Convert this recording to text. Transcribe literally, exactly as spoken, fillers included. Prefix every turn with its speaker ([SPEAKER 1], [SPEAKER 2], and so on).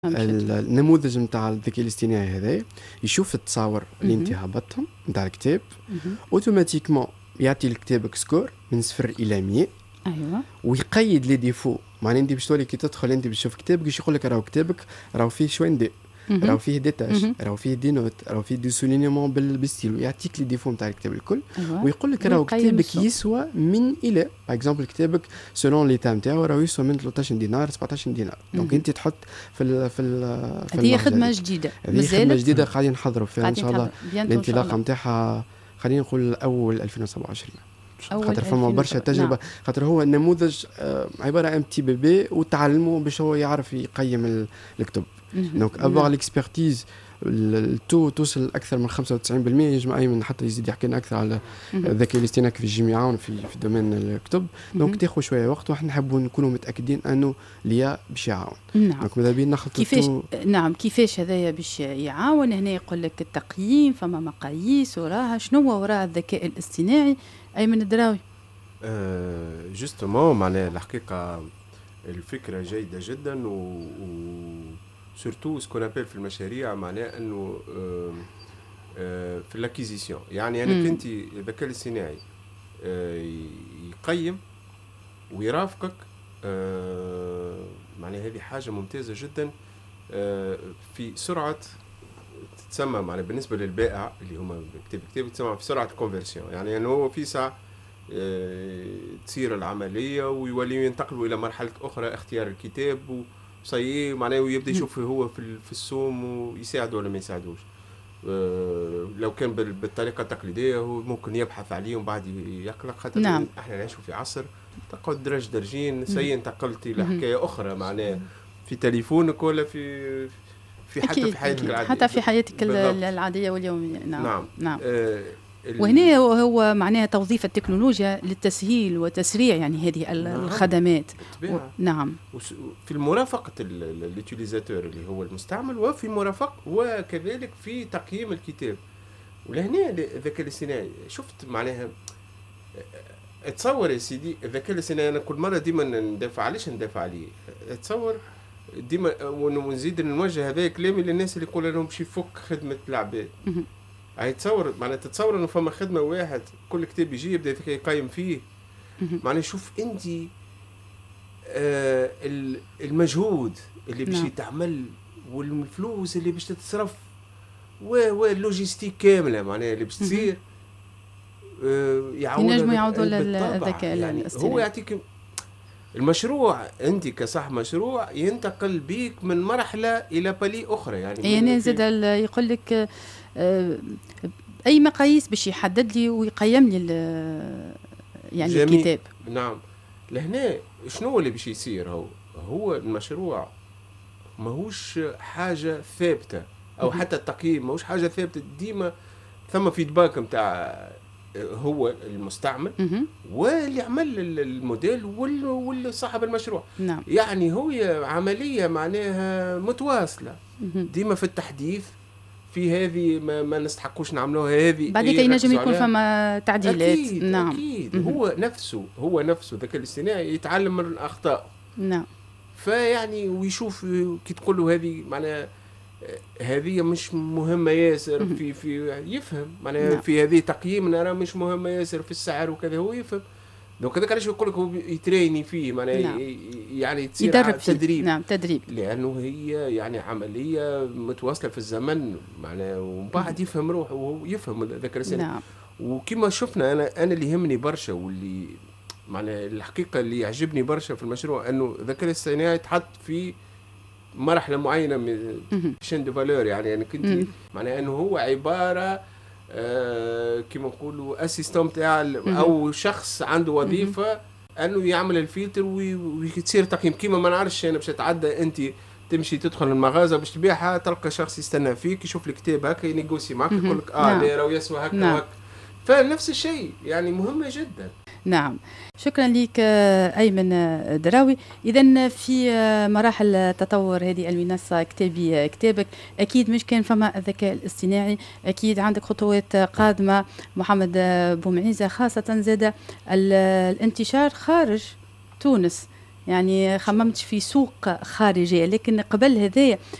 [SPEAKER 1] ال- النموذج نتاع الذكاء الاصطناعي هذا يشوف التصاور اللي انت هبطتهم نتاع الكتاب، اوتوماتيكمون يعطي لكتابك سكور من صفر الى مية.
[SPEAKER 2] ايوه
[SPEAKER 1] ويقيد لي ديفو، معناها انت باش تولي كي تدخل انت باش تشوف كتابك باش يقول لك راهو كتابك راهو فيه شوين دي، راهو فيه دي تاش، راهو فيه دي نوت، راهو فيه دي سولينيمون بالستيل، ويعطيك لي ديفو نتاع الكتاب الكل.
[SPEAKER 2] أيوة.
[SPEAKER 1] ويقول لك راهو كتابك يسوى من الى، باغ اكزومبل كتابك سولون لي تام تاعو راهو يسوى من ثلاثة عشر دينار سبعة عشر دينار. دونك انت تحط في ال في ال في
[SPEAKER 2] هذه خدمه جديده،
[SPEAKER 1] هذه خدمه جديده قاعدين نحضروا فيها ان شاء الله الانطلاقه نتاعها، خلينا نقول اول ألفين وسبعة وعشرين. خاطر فما برشا تجربه، نعم. خاطر هو النموذج عباره عن تي بي بي وتعلمه باش هو يعرف يقيم الكتب. دونك افوار ليكسبرتيز التو توصل اكثر من خمسة وتسعين بالمية. يجمع ايمن حتى يزيد يحكي لنا اكثر على الذكاء الاصطناعي في الجامعه وفي في دومين الكتب. دونك تاخذ شويه وقت، واحنا نحبوا نكونوا متاكدين انه ليا باش يعاون.
[SPEAKER 2] نعم.
[SPEAKER 1] دونك ماذا بينا نخلطوا
[SPEAKER 2] كيفاش نعم كيفاش هذايا باش يعاون. هنا يقول لك التقييم فما مقاييس وراها، شنو وراء الذكاء الاصطناعي ايمن الدراوي؟
[SPEAKER 3] أه جوستومون معناها الحقيقه الفكره جيده جدا، و, و... سورتو سكون ابل في المشاريع معناه انه أه أه في الاكيزيسيون، يعني انك انت الذكاء الاصطناعي أه يقيم ويرافقك، أه معناه هذه حاجه ممتازه جدا أه في سرعه تسمى معناه بالنسبه للبائع اللي هما كتاب كتاب تسمى في سرعه الكونفرسيون، يعني انه هو في ساعه أه تصير العمليه ويولي ينتقلوا الى مرحله اخرى اختيار الكتاب وصيي معناه ويبدا يشوف هو في في السوم ويساعده ولا ما يساعدوش. أه لو كان بالطريقه التقليديه هو ممكن يبحث عليهم بعد يقلق، خاطر
[SPEAKER 2] نعم.
[SPEAKER 3] احنا نعيشوا في عصر تقعد درج درجين سي انتقلت الى حكايه اخرى معناه في تليفونك ولا في في حتى
[SPEAKER 2] أكيد
[SPEAKER 3] في حياتك
[SPEAKER 2] أكيد.
[SPEAKER 3] العاديه،
[SPEAKER 2] حتى في حياتك
[SPEAKER 3] بالضبط.
[SPEAKER 2] العاديه واليوميه. نعم
[SPEAKER 3] نعم,
[SPEAKER 2] نعم.
[SPEAKER 3] أه
[SPEAKER 2] وهنا هو معناها توظيف التكنولوجيا للتسهيل وتسريع يعني هذه
[SPEAKER 3] نعم.
[SPEAKER 2] الخدمات.
[SPEAKER 3] و...
[SPEAKER 2] نعم.
[SPEAKER 3] في المرافقة اليوتيليزاتور اللي هو المستعمل، وفي مرافقة وكذلك في تقييم الكتاب. ولهنا الذكاء الاصطناعي شفت معناها اتصور يا سيدي الذكاء الاصطناعي، انا كل مرة ديما ندافع عليش ندافع عليه، اتصور ديما ونزيد نوجه هذا كلامي للناس اللي يقولوا لهم باش يفك خدمة العباد. هاي تصور معناها تتصور انه فما خدمه واحد كل كتاب يجي يبدا يقيم فيه. معناها شوف انت آه المجهود اللي باش يتعمل والفلوس اللي باش تتصرف واللوجيستيك كامله معناها اللي باش تصير آه يعاونوا
[SPEAKER 2] ينجموا يعوضوا الذكاء
[SPEAKER 3] يعني هو يعطيك المشروع، انت كصاحب مشروع ينتقل بيك من مرحله الى بالي اخرى. يعني
[SPEAKER 2] يعني زاد يقول لك اي مقاييس باش يحدد لي ويقيم لي يعني جميل. الكتاب.
[SPEAKER 3] نعم. لهنا شنو اللي باش يصير؟ هو هو المشروع ماهوش حاجه ثابته، او حتى التقييم ماهوش حاجه ثابته، ديما ثم فيدباك نتاع هو المستعمل واللي عمل الموديل والصاحب المشروع.
[SPEAKER 2] نعم.
[SPEAKER 3] يعني هو عمليه معناها متواصله ديما في التحديث في هذه ما, ما نستحقوش نعملوها هذه
[SPEAKER 2] بعد كي ينجم يكون فما تعديلات.
[SPEAKER 3] أكيد
[SPEAKER 2] نعم
[SPEAKER 3] أكيد. هو نفسه هو نفسه الذكاء الاصطناعي يتعلم من الأخطاء.
[SPEAKER 2] نعم.
[SPEAKER 3] فيعني ويشوف كي تقول له هذه معناها هذه مش مهمة ياسر في في يفهم معناها. نعم. في هذه تقييم نرى مش مهمة ياسر في السعر وكذا هو يفهم. دونك هذاك علاش يقول لك هو يتريني فيه معناها. نعم. يعني تصير
[SPEAKER 2] يدرب
[SPEAKER 3] تدريب.
[SPEAKER 2] نعم تدريب،
[SPEAKER 3] لانه هي يعني عمليه متواصله في الزمن معناها، ومن بعد يفهم روحه وهو يفهم الذكاء الاصطناعي.
[SPEAKER 2] نعم.
[SPEAKER 3] وكما شفنا انا انا اللي يهمني برشا واللي معناها الحقيقه اللي يعجبني برشا في المشروع انه الذكاء الاصطناعي يتحط في مرحله معينه من شين دو فالور، يعني انك يعني انت معناها انه هو عباره آه كما نقولوا اسيستون تاع او شخص عنده وظيفه انه يعمل الفلتر ويصير تقييم. كيما ما نعرفش انا باش تتعدى انت تمشي تدخل المغازه باش تبيعها تلقى شخص يستنى فيك يشوف الكتاب هكا ينيغوسي معك يقول لك اه لا راهو يسوى هكا. نعم. وهكا. فنفس الشيء يعني مهمه جدا.
[SPEAKER 2] نعم. شكرا لك أيمن دراوي. إذن في مراحل تطور هذه المنصة كتابي كتابك أكيد مش كان فما الذكاء الاصطناعي، أكيد عندك خطوات قادمة محمد بومعيزة، خاصة زاد الانتشار خارج تونس. يعني خممت في سوق خارجية، لكن قبل هذايا